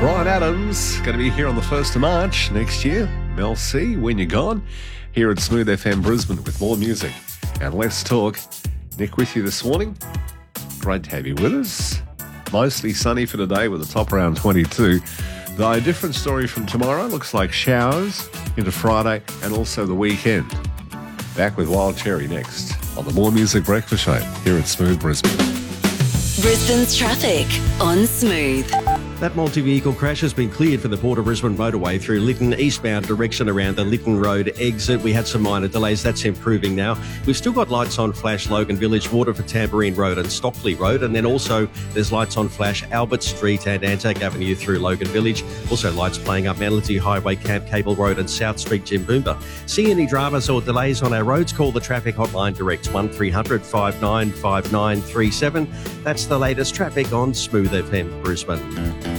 Bryan Adams going to be here on the 1st of March next year. Mel C, When You're Gone, here at Smooth FM Brisbane with more music. And let's talk. Nick with you this morning. Great to have you with us. Mostly sunny for today with a top around 22. Though a different story from tomorrow. Looks like showers into Friday and also the weekend. Back with Wild Cherry next on the More Music Breakfast Show here at Smooth Brisbane. Brisbane's traffic on Smooth. That multi-vehicle crash has been cleared for the Port of Brisbane motorway through Lytton eastbound direction around the Lytton Road exit. We had some minor delays. That's improving now. We've still got lights on flash Logan Village, Waterford Tamborine Road and Stockley Road. And then also there's lights on flash Albert Street and Anzac Avenue through Logan Village. Also lights playing up Manatee Highway, Camp Cable Road and South Street, Jimboomba. See any dramas or delays on our roads? Call the traffic hotline direct 1300 595937. That's the latest traffic on Smooth FM Brisbane.